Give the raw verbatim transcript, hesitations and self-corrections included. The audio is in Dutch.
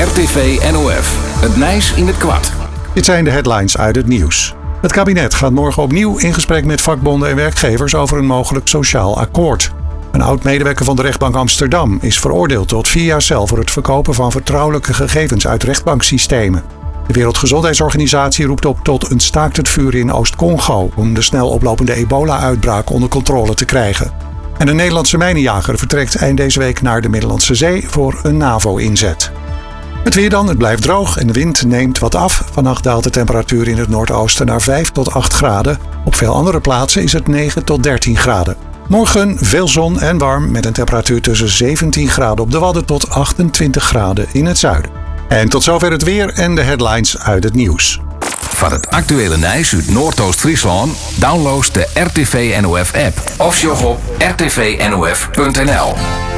R T V N O F. Het Nijs in het kwart. Dit zijn de headlines uit het nieuws. Het kabinet gaat morgen opnieuw in gesprek met vakbonden en werkgevers over een mogelijk sociaal akkoord. Een oud-medewerker van de rechtbank Amsterdam is veroordeeld tot vier jaar cel voor het verkopen van vertrouwelijke gegevens uit rechtbanksystemen. De Wereldgezondheidsorganisatie roept op tot een staakt het vuren in Oost-Congo om de snel oplopende ebola-uitbraak onder controle te krijgen. En een Nederlandse mijnenjager vertrekt eind deze week naar de Middellandse Zee voor een NAVO-inzet. Het weer dan, het blijft droog en de wind neemt wat af. Vannacht daalt de temperatuur in het noordoosten naar vijf tot acht graden. Op veel andere plaatsen is het negen tot dertien graden. Morgen veel zon en warm met een temperatuur tussen zeventien graden op de Wadden tot achtentwintig graden in het zuiden. En tot zover het weer en de headlines uit het nieuws. Van het actuele Nijs uit Noordoost-Friesland download de R T V N O F app of sjog op r t v n o f punt n l.